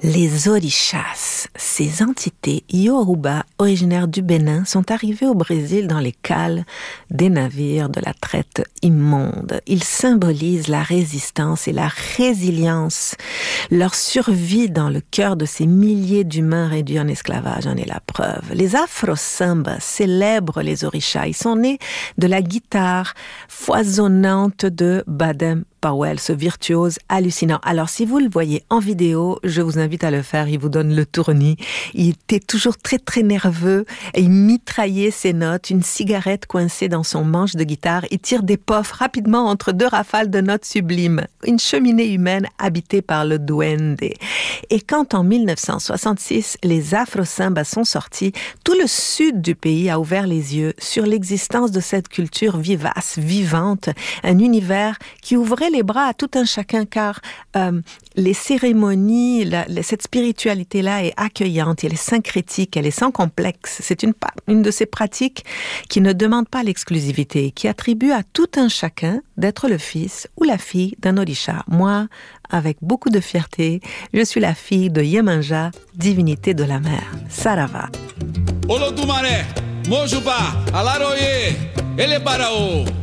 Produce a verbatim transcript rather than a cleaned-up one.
Les orishas, ces entités yoruba originaires du Bénin, sont arrivés au Brésil dans les cales des navires de la traite immonde. Ils symbolisent la résistance et la résilience. Leur survie dans le cœur de ces milliers d'humains réduits en esclavage en est la preuve. Les afro-sambas célèbrent les orishas. Ils sont nés de la guitare foisonnante de Baden Powell, ce virtuose hallucinant. Alors, si vous le voyez en vidéo, je vous invite à le faire. Il vous donne le tournis. Il était toujours très, très nerveux et il mitraillait ses notes, une cigarette coincée dans son manche de guitare. Il tire des puffs rapidement entre deux rafales de notes sublimes. Une cheminée humaine habitée par le duende. Et quand en mille neuf cent soixante-six, les afro-sambas sont sortis, tout le sud du pays a ouvert les yeux sur l'existence de cette culture vivace, vivante, un univers qui ouvrait les bras à tout un chacun, car euh, les cérémonies, la, la, cette spiritualité-là est accueillante, elle est syncrétique, elle est sans complexe. C'est une, une de ces pratiques qui ne demande pas l'exclusivité, qui attribue à tout un chacun d'être le fils ou la fille d'un orisha. Moi, avec beaucoup de fierté, je suis la fille de Yemanja, divinité de la mer. Sarava. Olodumare, Mojuba, Alaroye, Elebarao.